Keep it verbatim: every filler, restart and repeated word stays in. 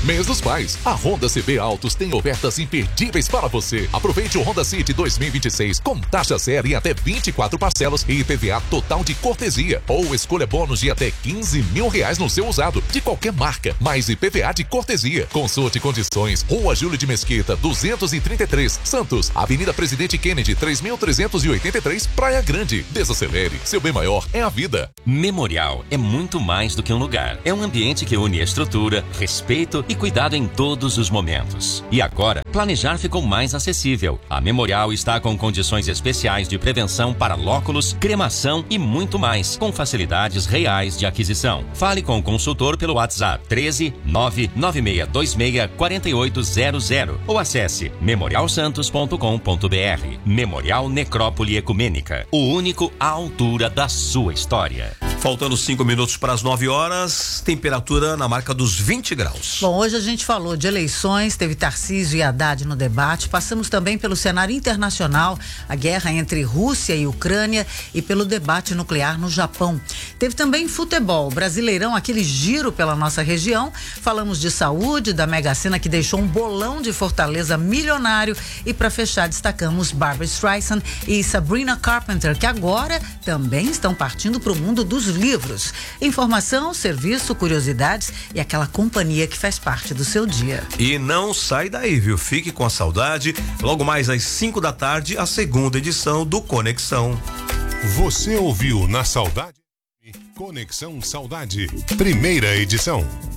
Mês dos Pais. A Honda C B Autos tem ofertas imperdíveis para você. Aproveite o Honda City dois mil e vinte e seis com taxa zero em até vinte e quatro parcelas e I P V A total de cortesia. Ou escolha bônus de até quinze mil reais no seu usado, de qualquer marca, mais I P V A de cortesia. Consulte condições. Rua Júlio de Mesquita, duzentos e trinta e três, Santos. Avenida Presidente Kennedy, três mil trezentos e oitenta e três, Praia Grande. Desacelere. Seu bem maior é a vida. Memorial é muito mais do que um lugar. É um ambiente que une estrutura, respeito e cuidado em todos os momentos. E agora, planejar ficou mais acessível. A Memorial está com condições especiais de prevenção para lóculos, cremação e muito mais, com facilidades reais de aquisição. Fale com o consultor pelo WhatsApp treze nove nove seis dois seis quatro oito zero zero ou acesse memorial santos ponto com ponto br. Memorial Necrópole Ecumênica, o único à altura da sua história. Faltando cinco minutos para as nove horas, temperatura na marca dos vinte graus. Bom, hoje a gente falou de eleições, teve Tarcísio e Haddad no debate, passamos também pelo cenário internacional, a guerra entre Rússia e Ucrânia e pelo debate nuclear no Japão. Teve também futebol, Brasileirão, aquele giro pela nossa região, falamos de saúde, da Mega Sena que deixou um bolão de Fortaleza milionário e para fechar destacamos Barbra Streisand e Sabrina Carpenter, que agora também estão partindo para o mundo dos livros. Informação, serviço, curiosidades e aquela companhia que faz parte do seu dia. E não sai daí, viu? Fique com a saudade. Logo mais às cinco da tarde, a segunda edição do Conexão. Você ouviu na Saudade? Conexão Saudade, primeira edição.